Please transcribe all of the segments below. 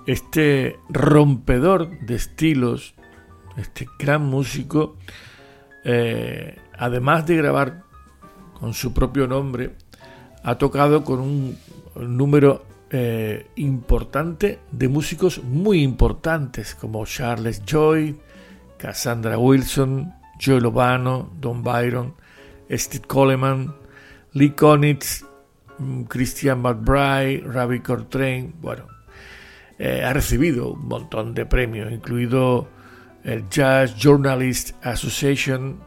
este rompedor de estilos, este gran músico, además de grabar con su propio nombre, ha tocado con un número importante de músicos muy importantes como Charles Lloyd, Cassandra Wilson, Joe Lovano, Don Byron, Steve Coleman, Lee Konitz, Christian McBride, Ravi Coltrane. Bueno, ha recibido un montón de premios, incluido el Jazz Journalist Association,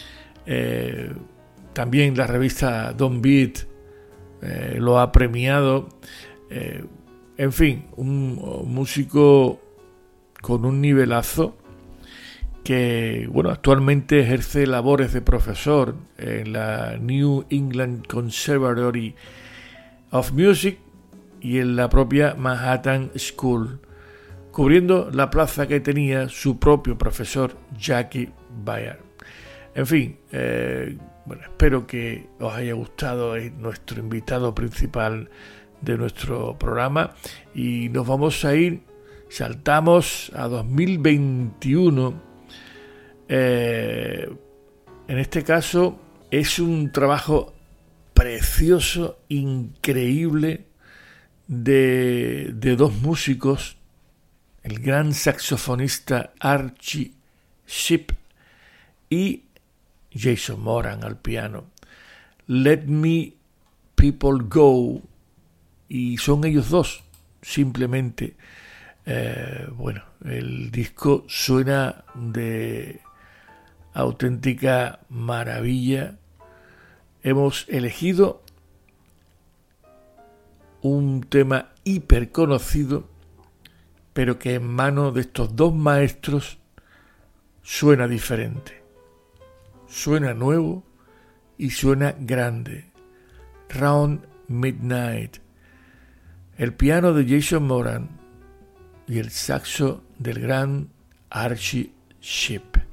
también la revista Don't Beat lo ha premiado. En fin, un músico con un nivelazo que, bueno, actualmente ejerce labores de profesor en la New England Conservatory of Music y en la propia Manhattan School, cubriendo la plaza que tenía su propio profesor Jackie Bayard. En fin, bueno, espero que os haya gustado nuestro invitado principal de nuestro programa, y nos vamos a ir, saltamos a 2021. En este caso es un trabajo precioso, increíble, de dos músicos, el gran saxofonista Archie Shepp y Jason Moran al piano. Let Me People Go, y son ellos dos, simplemente. Bueno, el disco suena de auténtica maravilla. Hemos elegido un tema hiper conocido, pero que en manos de estos dos maestros suena diferente, suena nuevo y suena grande. Round Midnight, el piano de Jason Moran y el saxo del gran Archie Shepp.